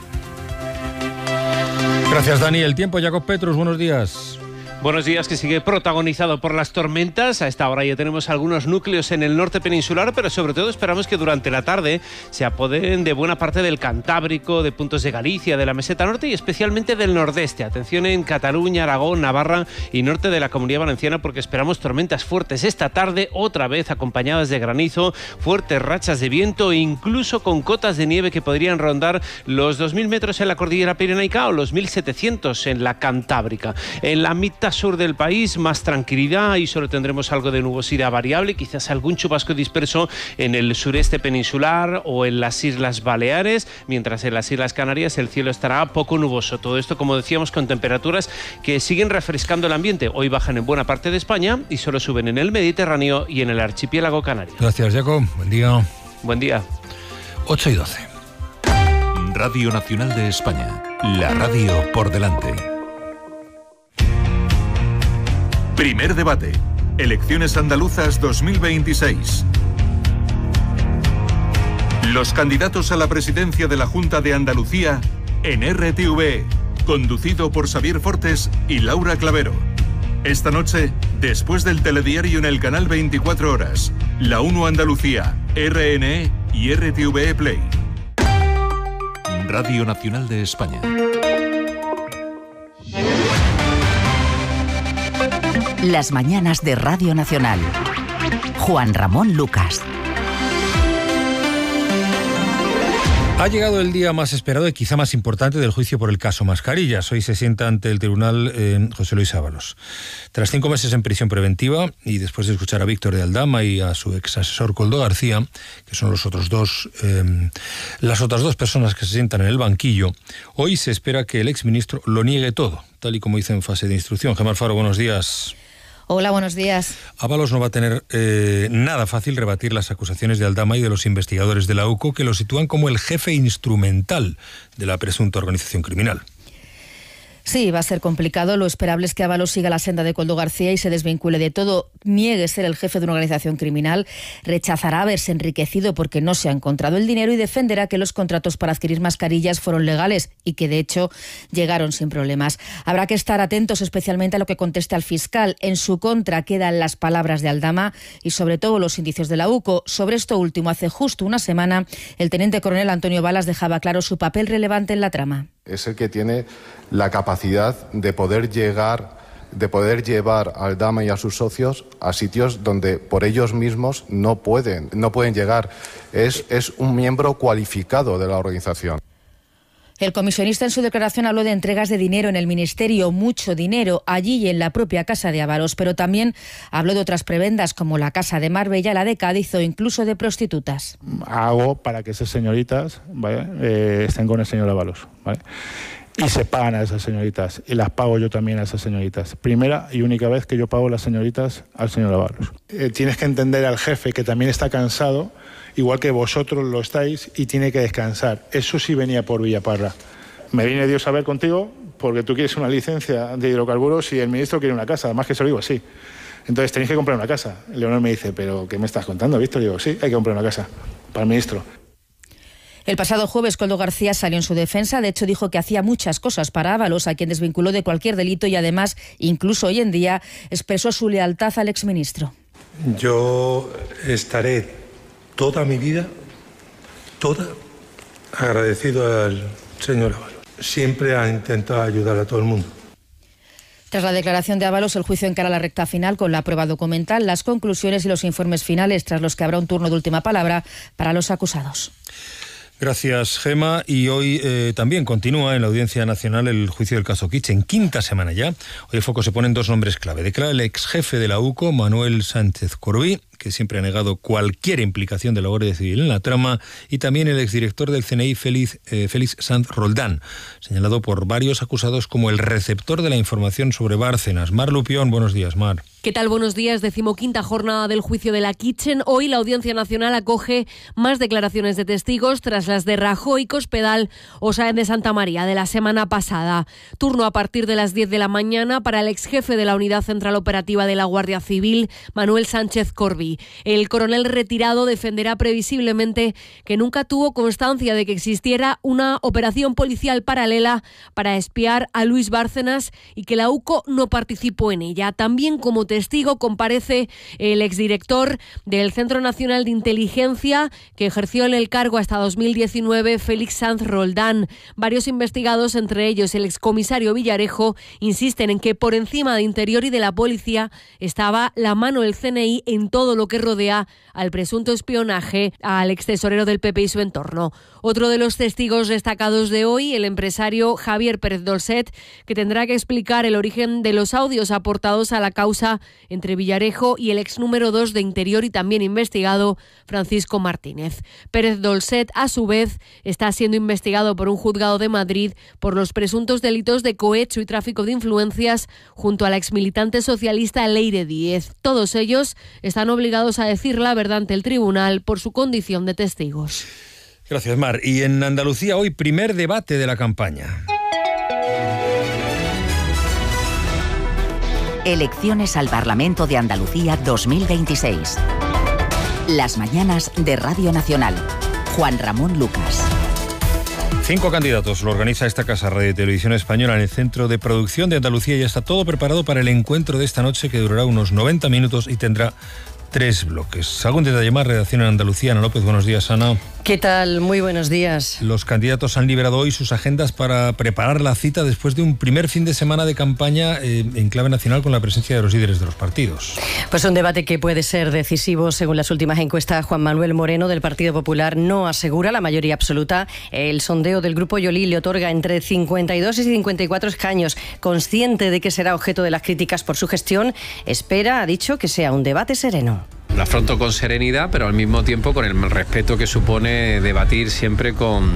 Gracias, Dani. El tiempo, Jacob Petrus, buenos días. Buenos días, que sigue protagonizado por las tormentas. A esta hora ya tenemos algunos núcleos en el norte peninsular, pero sobre todo esperamos que durante la tarde se apoderen de buena parte del Cantábrico, de puntos de Galicia, de la meseta norte y especialmente del nordeste. Atención en Cataluña, Aragón, Navarra y norte de la Comunidad Valenciana, porque esperamos tormentas fuertes esta tarde, otra vez acompañadas de granizo, fuertes rachas de viento e incluso con cotas de nieve que podrían rondar los 2.000 metros en la cordillera pirenaica o los 1.700 en la Cantábrica. En la mitad sur del país, más tranquilidad y solo tendremos algo de nubosidad variable, quizás algún chubasco disperso en el sureste peninsular o en las Islas Baleares, mientras en las Islas Canarias el cielo estará poco nuboso. Todo esto, como decíamos, con temperaturas que siguen refrescando el ambiente. Hoy bajan en buena parte de España y solo suben en el Mediterráneo y en el archipiélago canario. Gracias, Jacob. Buen día. Buen día. 8:12. Radio Nacional de España. La radio por delante. Primer debate. Elecciones andaluzas 2026. Los candidatos a la presidencia de la Junta de Andalucía en RTV, conducido por Xavier Fortes y Laura Clavero. Esta noche, después del telediario en el canal 24 Horas, La 1 Andalucía, RNE y RTV Play. Radio Nacional de España. Las mañanas de Radio Nacional. Juan Ramón Lucas. Ha llegado el día más esperado y quizá más importante del juicio por el caso Mascarillas. Hoy se sienta ante el tribunal José Luis Ábalos. Tras 5 meses en prisión preventiva y después de escuchar a Víctor de Aldama y a su ex asesor Koldo García, que son las otras dos personas que se sientan en el banquillo, hoy se espera que el exministro lo niegue todo, tal y como dice en fase de instrucción. Gemma Alfaro, buenos días. Hola, buenos días. Ábalos no va a tener nada fácil rebatir las acusaciones de Aldama y de los investigadores de la UCO que lo sitúan como el jefe instrumental de la presunta organización criminal. Sí, va a ser complicado. Lo esperable es que Ábalos siga la senda de Koldo García y se desvincule de todo, niegue ser el jefe de una organización criminal, rechazará haberse enriquecido porque no se ha encontrado el dinero y defenderá que los contratos para adquirir mascarillas fueron legales y que de hecho llegaron sin problemas. Habrá que estar atentos especialmente a lo que conteste al fiscal. En su contra quedan las palabras de Aldama y sobre todo los indicios de la UCO. Sobre esto último, hace justo una semana, el teniente coronel Antonio Balas dejaba claro su papel relevante en la trama. Es el que tiene la capacidad de poder llevar a Aldama y a sus socios a sitios donde por ellos mismos no pueden llegar. Es un miembro cualificado de la organización. El comisionista en su declaración habló de entregas de dinero en el ministerio, mucho dinero, allí y en la propia casa de Ábalos, pero también habló de otras prebendas como la casa de Marbella, la de Cádiz o incluso de prostitutas. Hago para que esas señoritas, ¿vale? Estén con el señor Ábalos, ¿vale? Y se pagan a esas señoritas y las pago yo también a esas señoritas. Primera y única vez que yo pago las señoritas al señor Ábalos. Tienes que entender al jefe que también está cansado, igual que vosotros lo estáis, y tiene que descansar. Eso sí venía por Villaparra. Me viene Dios a ver contigo porque tú quieres una licencia de hidrocarburos y el ministro quiere una casa, además que se lo digo así. Entonces tenéis que comprar una casa. Leonor me dice, ¿pero qué me estás contando, Víctor? Digo, sí, hay que comprar una casa para el ministro. El pasado jueves, Koldo García salió en su defensa. De hecho, dijo que hacía muchas cosas para Ábalos, a quien desvinculó de cualquier delito y además, incluso hoy en día, expresó su lealtad al exministro. Yo estaré toda mi vida, agradecido al señor Ábalos. Siempre ha intentado ayudar a todo el mundo. Tras la declaración de Ábalos, el juicio encara la recta final con la prueba documental, las conclusiones y los informes finales, tras los que habrá un turno de última palabra para los acusados. Gracias, Gema. Y hoy también continúa en la Audiencia Nacional el juicio del caso Kitchen, quinta semana ya. Hoy el foco se pone en dos nombres clave. Declara el ex jefe de la UCO, Manuel Sánchez Corbí, que siempre ha negado cualquier implicación de la Guardia Civil en la trama, y también el exdirector del CNI, Félix Sanz Roldán, señalado por varios acusados como el receptor de la información sobre Bárcenas. Mar Lupión, buenos días, Mar. ¿Qué tal? Buenos días. 15ª jornada del juicio de la Kitchen. Hoy la Audiencia Nacional acoge más declaraciones de testigos tras las de Rajoy, Cospedal o Sáenz de Santa María de la semana pasada. Turno a partir de las 10 de la mañana para el ex jefe de la Unidad Central Operativa de la Guardia Civil, Manuel Sánchez Corbí. El coronel retirado defenderá previsiblemente que nunca tuvo constancia de que existiera una operación policial paralela para espiar a Luis Bárcenas y que la UCO no participó en ella. También como testigo comparece el exdirector del Centro Nacional de Inteligencia, que ejerció en el cargo hasta 2019, Félix Sanz Roldán. Varios investigados, entre ellos el excomisario Villarejo, insisten en que por encima de Interior y de la policía estaba la mano del CNI en todo lo que rodea al presunto espionaje al extesorero del PP y su entorno. Otro de los testigos destacados de hoy, el empresario Javier Pérez Dolcet, que tendrá que explicar el origen de los audios aportados a la causa entre Villarejo y el ex número 2 de Interior y también investigado, Francisco Martínez. Pérez Dolcet, a su vez, está siendo investigado por un juzgado de Madrid por los presuntos delitos de cohecho y tráfico de influencias junto a la exmilitante socialista Leire Díez. Todos ellos están obligados a decir la verdad ante el tribunal por su condición de testigos. Gracias, Mar. Y en Andalucía hoy primer debate de la campaña. Elecciones al Parlamento de Andalucía 2026. Las mañanas de Radio Nacional. Juan Ramón Lucas. 5 candidatos lo organiza esta casa Radio y Televisión Española en el Centro de Producción de Andalucía. Ya está todo preparado para el encuentro de esta noche, que durará unos 90 minutos y tendrá 3 bloques. ¿Algún detalle más? Redacción en Andalucía. Ana López, buenos días, Ana. ¿Qué tal? Muy buenos días. Los candidatos han liberado hoy sus agendas para preparar la cita después de un primer fin de semana de campaña en clave nacional con la presencia de los líderes de los partidos. Pues un debate que puede ser decisivo. Según las últimas encuestas, Juan Manuel Moreno del Partido Popular no asegura la mayoría absoluta. El sondeo del Grupo Yolí le otorga entre 52 y 54 escaños. Consciente de que será objeto de las críticas por su gestión, espera, ha dicho, que sea un debate sereno. Lo afronto con serenidad, pero al mismo tiempo con el respeto que supone debatir siempre con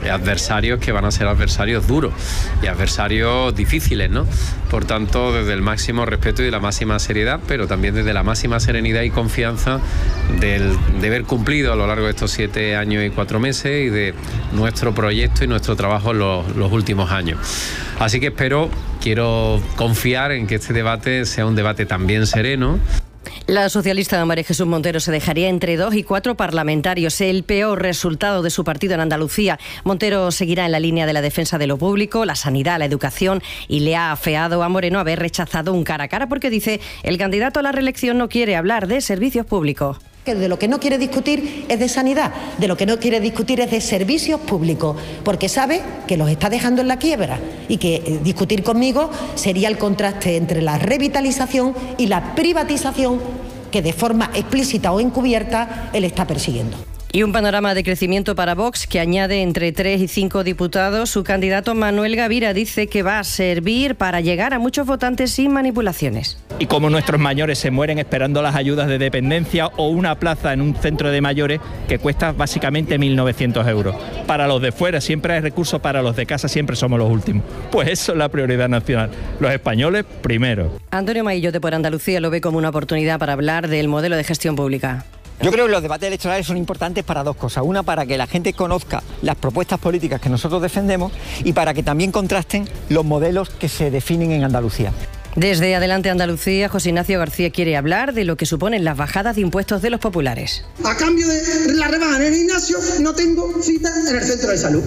adversarios que van a ser adversarios duros y adversarios difíciles, ¿no? Por tanto, desde el máximo respeto y de la máxima seriedad, pero también desde la máxima serenidad y confianza de haber cumplido a lo largo de estos 7 años y 4 meses y de nuestro proyecto y nuestro trabajo en los últimos años. Así que quiero confiar en que este debate sea un debate también sereno. La socialista María Jesús Montero se dejaría entre 2 y 4 parlamentarios, el peor resultado de su partido en Andalucía. Montero seguirá en la línea de la defensa de lo público, la sanidad, la educación, y le ha afeado a Moreno haber rechazado un cara a cara porque dice el candidato a la reelección no quiere hablar de servicios públicos. Que de lo que no quiere discutir es de sanidad, de lo que no quiere discutir es de servicios públicos, porque sabe que los está dejando en la quiebra y que discutir conmigo sería el contraste entre la revitalización y la privatización que de forma explícita o encubierta él está persiguiendo. Y un panorama de crecimiento para Vox que añade entre 3 y 5 diputados. Su candidato Manuel Gavira dice que va a servir para llegar a muchos votantes sin manipulaciones. Y como nuestros mayores se mueren esperando las ayudas de dependencia o una plaza en un centro de mayores que cuesta básicamente 1.900 euros. Para los de fuera siempre hay recursos, para los de casa siempre somos los últimos. Pues eso es la prioridad nacional. Los españoles primero. Antonio Maillo de Por Andalucía lo ve como una oportunidad para hablar del modelo de gestión pública. Yo creo que los debates electorales son importantes para 2 cosas. Una, para que la gente conozca las propuestas políticas que nosotros defendemos y para que también contrasten los modelos que se definen en Andalucía. Desde Adelante Andalucía, José Ignacio García quiere hablar de lo que suponen las bajadas de impuestos de los populares. A cambio de la rebaja en el gimnasio, no tengo cita en el centro de salud.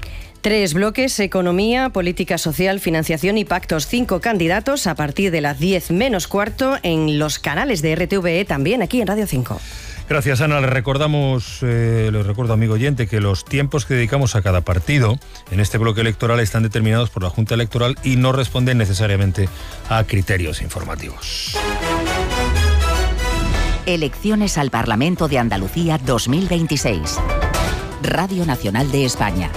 3 bloques: economía, política social, financiación y pactos. 5 candidatos a partir de las 10 menos cuarto en los canales de RTVE, también aquí en Radio 5. Gracias, Ana. Le recuerdo, amigo oyente, que los tiempos que dedicamos a cada partido en este bloque electoral están determinados por la Junta Electoral y no responden necesariamente a criterios informativos. Elecciones al Parlamento de Andalucía 2026. Radio Nacional de España.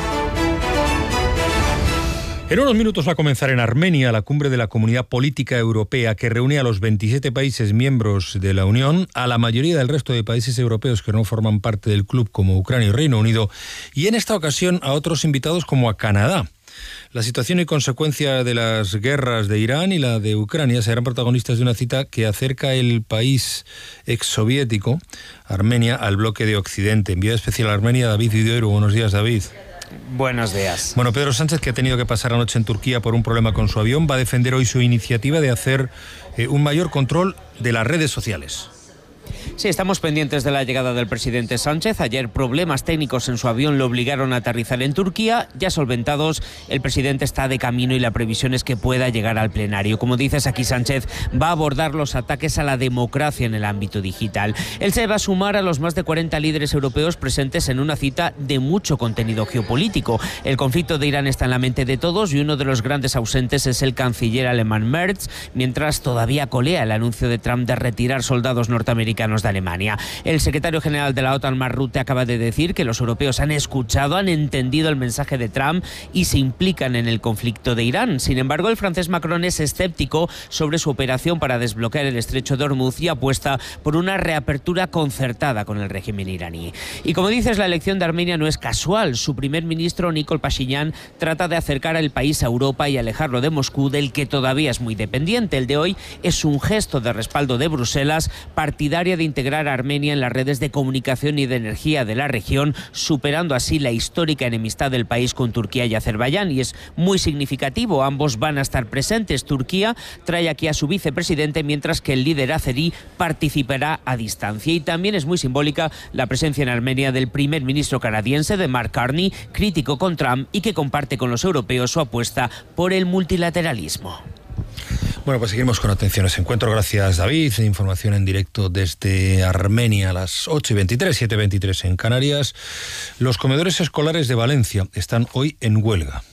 En unos minutos va a comenzar en Armenia la cumbre de la Comunidad Política Europea que reúne a los 27 países miembros de la Unión, a la mayoría del resto de países europeos que no forman parte del club como Ucrania y Reino Unido, y en esta ocasión a otros invitados como a Canadá. La situación y consecuencia de las guerras de Irán y la de Ucrania serán protagonistas de una cita que acerca el país exsoviético, Armenia, al bloque de Occidente. Enviado especial a Armenia, David Viduero. Buenos días, David. Buenos días. Bueno, Pedro Sánchez, que ha tenido que pasar la noche en Turquía por un problema con su avión, va a defender hoy su iniciativa de hacer un mayor control de las redes sociales. Sí, estamos pendientes de la llegada del presidente Sánchez. Ayer problemas técnicos en su avión lo obligaron a aterrizar en Turquía. Ya solventados, el presidente está de camino y la previsión es que pueda llegar al plenario. Como dices, aquí Sánchez va a abordar los ataques a la democracia en el ámbito digital. Él se va a sumar a los más de 40 líderes europeos presentes en una cita de mucho contenido geopolítico. El conflicto de Irán está en la mente de todos y uno de los grandes ausentes es el canciller alemán Merz, mientras todavía colea el anuncio de Trump de retirar soldados norteamericanos de Alemania. El secretario general de la OTAN, Mark Rutte, acaba de decir que los europeos han escuchado, han entendido el mensaje de Trump y se implican en el conflicto de Irán. Sin embargo, el francés Macron es escéptico sobre su operación para desbloquear el estrecho de Hormuz y apuesta por una reapertura concertada con el régimen iraní. Y como dices, la elección de Armenia no es casual. Su primer ministro, Nikol Pashinyan, trata de acercar al país a Europa y alejarlo de Moscú, del que todavía es muy dependiente. El de hoy es un gesto de respaldo de Bruselas, partidaria de integrar a Armenia en las redes de comunicación y de energía de la región, superando así la histórica enemistad del país con Turquía y Azerbaiyán. Y es muy significativo, ambos van a estar presentes. Turquía trae aquí a su vicepresidente, mientras que el líder azerí participará a distancia. Y también es muy simbólica la presencia en Armenia del primer ministro canadiense, de Mark Carney, crítico con Trump y que comparte con los europeos su apuesta por el multilateralismo. Bueno, pues seguimos con atención a ese encuentro. Gracias, David. Información en directo desde Armenia a las 8:23, 7:23 en Canarias. Los comedores escolares de Valencia están hoy en huelga.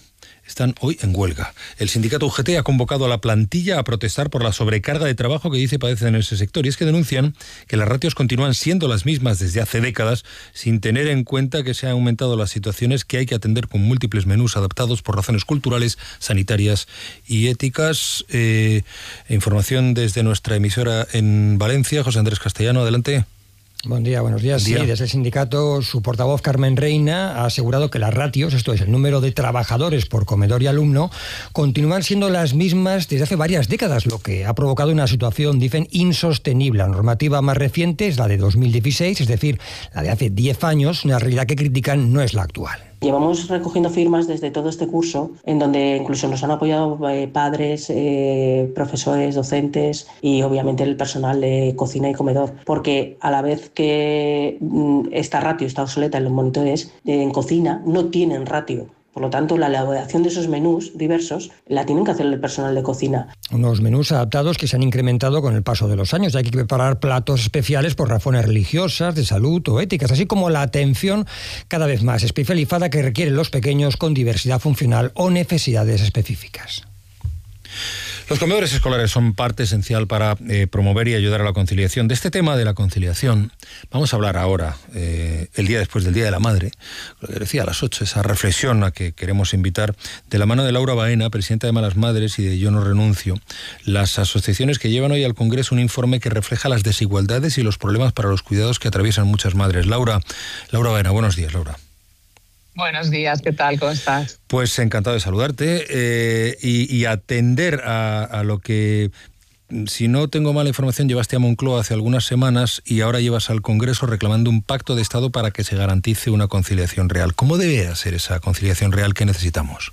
El sindicato UGT ha convocado a la plantilla a protestar por la sobrecarga de trabajo que dice padecen en ese sector. Y es que denuncian que las ratios continúan siendo las mismas desde hace décadas, sin tener en cuenta que se han aumentado las situaciones que hay que atender con múltiples menús adaptados por razones culturales, sanitarias y éticas. Información desde nuestra emisora en Valencia. José Andrés Castellano, adelante. Buen día, buenos días. Sí, desde el sindicato, su portavoz Carmen Reina ha asegurado que las ratios, esto es el número de trabajadores por comedor y alumno, continúan siendo las mismas desde hace varias décadas, lo que ha provocado una situación, dicen, insostenible. La normativa más reciente es la de 2016, es decir, la de hace 10 años, una realidad que critican no es la actual. Llevamos recogiendo firmas desde todo este curso, en donde incluso nos han apoyado padres, profesores, docentes y obviamente el personal de cocina y comedor, porque a la vez que esta ratio está obsoleta en los monitores, en cocina no tienen ratio. Por lo tanto, la elaboración de esos menús diversos la tienen que hacer el personal de cocina. Unos menús adaptados que se han incrementado con el paso de los años. Hay que preparar platos especiales por razones religiosas, de salud o éticas, así como la atención cada vez más especializada que requieren los pequeños con diversidad funcional o necesidades específicas. Los comedores escolares son parte esencial para promover y ayudar a la conciliación. De este tema de la conciliación vamos a hablar ahora, el día después del Día de la Madre, lo que decía a las 8, esa reflexión a que queremos invitar, de la mano de Laura Baena, presidenta de Malas Madres, y de Yo No Renuncio, las asociaciones que llevan hoy al Congreso un informe que refleja las desigualdades y los problemas para los cuidados que atraviesan muchas madres. Laura Baena, buenos días, Laura. Buenos días, ¿qué tal? ¿Cómo estás? Pues encantado de saludarte y atender a lo que, si no tengo mala información, llevaste a Moncloa hace algunas semanas y ahora llevas al Congreso reclamando un pacto de Estado para que se garantice una conciliación real. ¿Cómo debe ser esa conciliación real que necesitamos?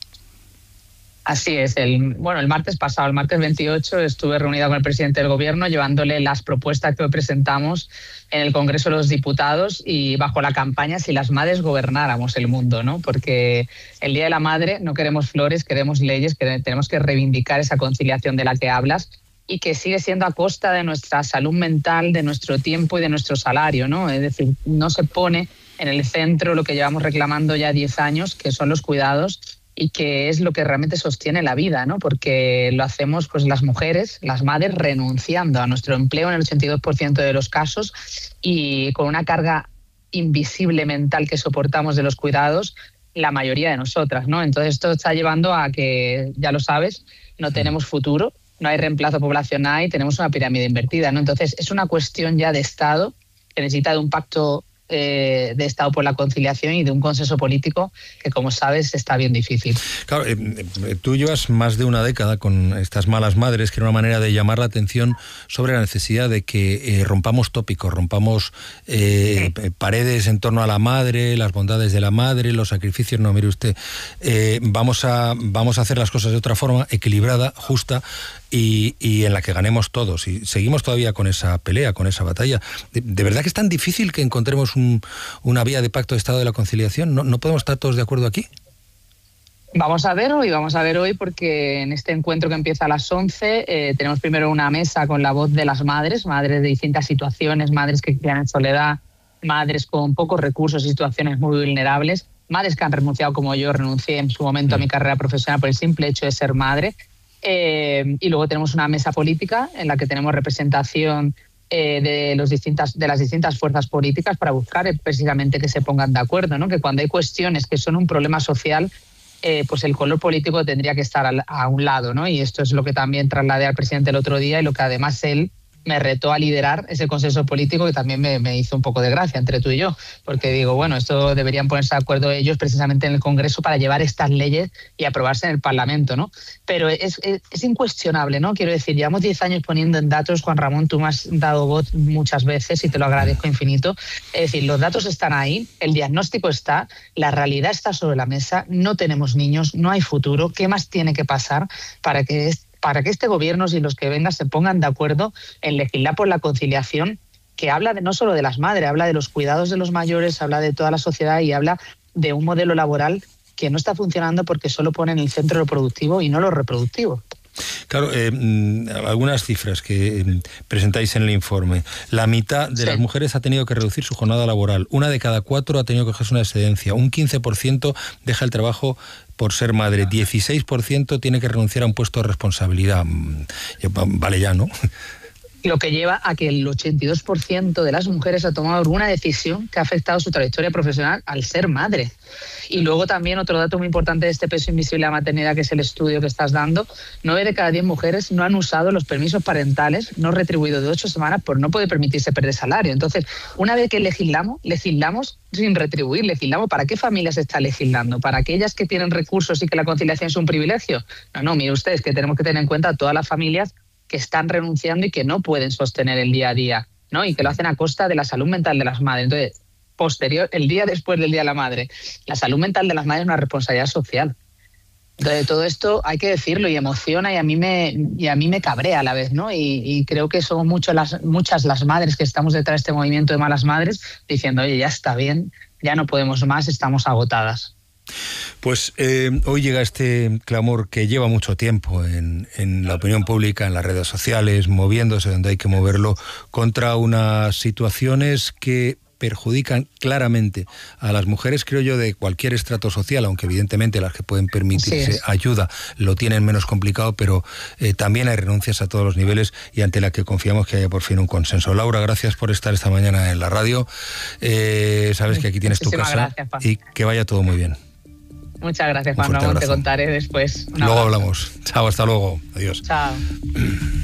Así es. El martes pasado, el martes 28, estuve reunida con el presidente del Gobierno llevándole las propuestas que hoy presentamos en el Congreso de los Diputados y bajo la campaña Si las madres gobernáramos el mundo, ¿no? Porque el Día de la Madre no queremos flores, queremos leyes, que tenemos que reivindicar esa conciliación de la que hablas y que sigue siendo a costa de nuestra salud mental, de nuestro tiempo y de nuestro salario, ¿no? Es decir, no se pone en el centro lo que llevamos reclamando ya 10 años, que son los cuidados, y que es lo que realmente sostiene la vida, ¿no? Porque lo hacemos pues las mujeres, las madres, renunciando a nuestro empleo en el 82% de los casos y con una carga invisible mental que soportamos de los cuidados la mayoría de nosotras, ¿no? Entonces esto está llevando a que, ya lo sabes, no tenemos futuro, no hay reemplazo poblacional y tenemos una pirámide invertida, ¿no? Entonces es una cuestión ya de Estado que necesita de un pacto de Estado por la conciliación y de un consenso político que, como sabes, está bien difícil. Claro, tú llevas más de una década con estas Malas Madres, que era una manera de llamar la atención sobre la necesidad de que rompamos tópicos, rompamos paredes en torno a la madre, las bondades de la madre, los sacrificios. No, mire usted, vamos a hacer las cosas de otra forma, equilibrada, justa, y en la que ganemos todos. Y seguimos todavía con esa pelea, con esa batalla. ¿De verdad que es tan difícil que encontremos una vía de pacto de Estado de la conciliación? ¿No podemos estar todos de acuerdo aquí? Vamos a ver hoy porque en este encuentro que empieza a las 11 tenemos primero una mesa con la voz de las madres de distintas situaciones, madres que crían en soledad, madres con pocos recursos y situaciones muy vulnerables, madres que han renunciado como yo renuncié en su momento a mi carrera profesional por el simple hecho de ser madre. Y luego tenemos una mesa política en la que tenemos representación de las distintas fuerzas políticas para buscar precisamente que se pongan de acuerdo, ¿no? Que cuando hay cuestiones que son un problema social, pues el color político tendría que estar a un lado, ¿no? Y esto es lo que también trasladé al presidente el otro día y lo que además él me retó a liderar ese consenso político que también me hizo un poco de gracia entre tú y yo, porque digo, bueno, esto deberían ponerse de acuerdo ellos precisamente en el Congreso para llevar estas leyes y aprobarse en el Parlamento, ¿no? Pero es incuestionable, ¿no? Quiero decir, llevamos 10 años poniendo en datos, Juan Ramón, tú me has dado voz muchas veces y te lo agradezco infinito. Es decir, los datos están ahí, el diagnóstico está, la realidad está sobre la mesa, no tenemos niños, no hay futuro. ¿Qué más tiene que pasar para que este gobierno y los que vengan se pongan de acuerdo en legislar por la conciliación, que habla no solo de las madres, habla de los cuidados de los mayores, habla de toda la sociedad y habla de un modelo laboral que no está funcionando porque solo pone en el centro lo productivo y no lo reproductivo? Claro, algunas cifras que presentáis en el informe. La mitad de las mujeres ha tenido que reducir su jornada laboral. 1 de cada 4 ha tenido que cogerse una excedencia. Un 15% deja el trabajo por ser madre. 16% tiene que renunciar a un puesto de responsabilidad. Vale ya, ¿no? lo que lleva a que el 82% de las mujeres ha tomado alguna decisión que ha afectado su trayectoria profesional al ser madre. Y luego también otro dato muy importante de este peso invisible de la maternidad, que es el estudio que estás dando: 9 de cada 10 mujeres no han usado los permisos parentales no retribuidos de 8 semanas por no poder permitirse perder salario. Entonces, una vez que legislamos sin retribuir, legislamos. ¿Para qué familias se está legislando? ¿Para aquellas que tienen recursos y que la conciliación es un privilegio? No, mire ustedes, que tenemos que tener en cuenta a todas las familias que están renunciando y que no pueden sostener el día a día, ¿no? Y que lo hacen a costa de la salud mental de las madres. Entonces, el día después del Día de la Madre, la salud mental de las madres es una responsabilidad social. Entonces, todo esto hay que decirlo y emociona y a mí me cabrea a la vez, ¿no? Y creo que somos muchas las madres que estamos detrás de este movimiento de malas madres diciendo, oye, ya está bien, ya no podemos más, estamos agotadas. Pues hoy llega este clamor que lleva mucho tiempo en la opinión pública, en las redes sociales, moviéndose donde hay que moverlo, contra unas situaciones que perjudican claramente a las mujeres, creo yo, de cualquier estrato social, aunque evidentemente las que pueden permitirse ayuda lo tienen menos complicado, pero también hay renuncias a todos los niveles y ante la que confiamos que haya por fin un consenso. Laura, gracias por estar esta mañana en la radio. Sabes que aquí tienes tu casa. Gracias, y que vaya todo muy bien. Muchas gracias, Juan Ramón. Te contaré después. Luego hablamos. Chao, hasta luego. Adiós. Chao.